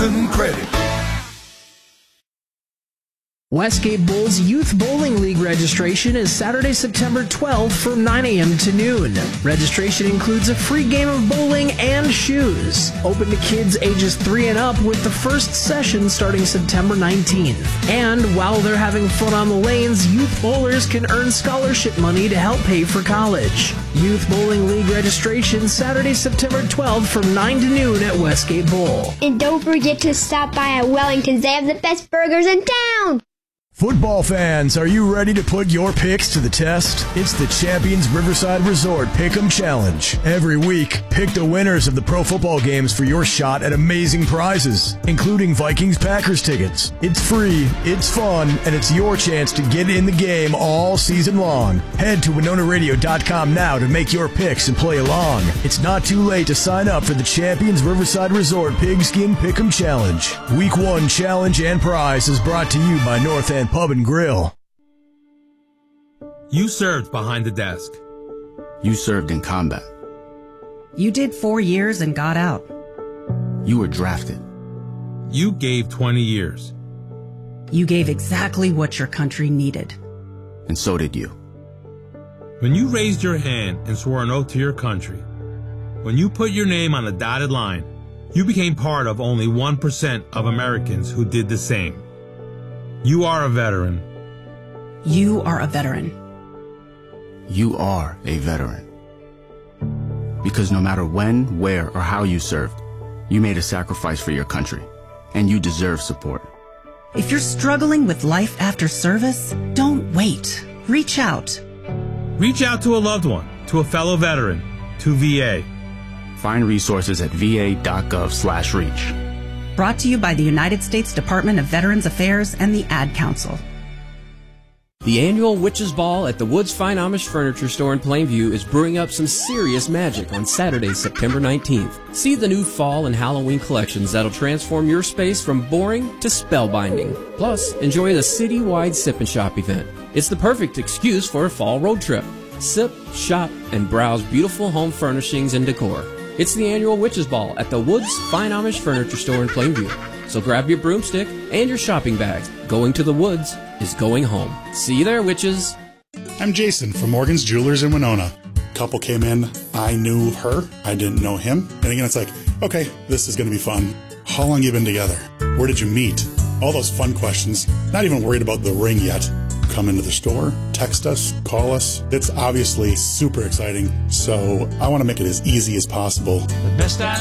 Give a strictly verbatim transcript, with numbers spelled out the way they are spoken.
Credit. Westgate Bowls Youth Bowling League registration is Saturday, September twelfth from nine a.m. to noon. Registration includes a free game of bowling and shoes. Open to kids ages three and up with the first session starting September nineteenth. And while they're having fun on the lanes, youth bowlers can earn scholarship money to help pay for college. Youth Bowling League registration Saturday, September twelfth from nine to noon at Westgate Bowl. And don't forget to stop by at Wellington's. They have the best burgers in town. Football fans, are you ready to put your picks to the test? It's the Champions Riverside Resort Pick'em Challenge. Every week, pick the winners of the pro football games for your shot at amazing prizes, including Vikings-Packers tickets. It's free, it's fun, and it's your chance to get in the game all season long. Head to Winona Radio dot com now to make your picks and play along. It's not too late to sign up for the Champions Riverside Resort Pigskin Pick'em Challenge. Week one challenge and prize is brought to you by North End Pub and Grill. You served behind the desk. You served in combat. You did four years and got out. You were drafted. You gave twenty years. You gave exactly what your country needed. And so did you. When you raised your hand and swore an oath to your country, when you put your name on a dotted line, you became part of only one percent of Americans who did the same. You are a veteran. You are a veteran. You are a veteran. Because no matter when, where, or how you served, you made a sacrifice for your country, and you deserve support. If you're struggling with life after service, don't wait. Reach out. Reach out to a loved one, to a fellow veteran, to V A. Find resources at v a dot gov slash reach. Brought to you by the United States Department of Veterans Affairs and the Ad Council. The annual Witches Ball at the Woods Fine Amish Furniture Store in Plainview is brewing up some serious magic on Saturday, September nineteenth. See the new fall and Halloween collections that'll transform your space from boring to spellbinding. Plus, enjoy the citywide Sip and Shop event. It's the perfect excuse for a fall road trip. Sip, shop, and browse beautiful home furnishings and decor. It's the annual Witches Ball at the Woods Fine Amish Furniture Store in Plainview. So grab your broomstick and your shopping bags. Going to the woods is going home. See you there, witches. I'm Jason from Morgan's Jewelers in Winona. Couple came in. I knew her. I didn't know him. And again, it's like, okay, this is going to be fun. How long you been together? Where did you meet? All those fun questions. Not even worried about the ring yet. Come into the store, text us, call us. It's obviously super exciting. So I want to make it as easy as possible. The best I